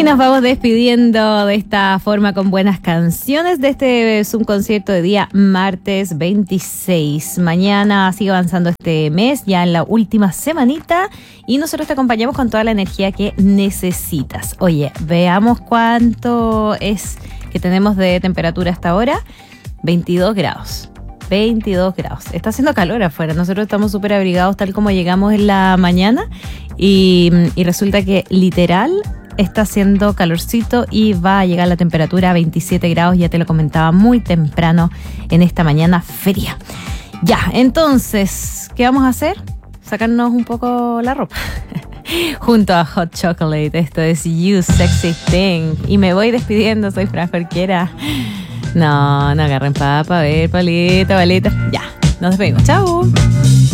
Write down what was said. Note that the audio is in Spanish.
Y nos vamos despidiendo de esta forma con buenas canciones de este Zoom concierto de día martes 26. Mañana sigue avanzando este mes, ya en la última semanita, y nosotros te acompañamos con toda la energía que necesitas. Oye, veamos cuánto es que tenemos de temperatura hasta ahora. 22 grados. 22 grados. Está haciendo calor afuera. Nosotros estamos súper abrigados tal como llegamos en la mañana y resulta que literal está haciendo calorcito y va a llegar la temperatura a 27 grados. Ya te lo comentaba muy temprano en esta mañana fría. Ya, entonces, ¿qué vamos a hacer? Sacarnos un poco la ropa. Junto a Hot Chocolate. Esto es You Sexy Thing. Y me voy despidiendo. Soy Fran Jorquera. No agarren papa. A ver, palita. Ya, nos despedimos. Chau.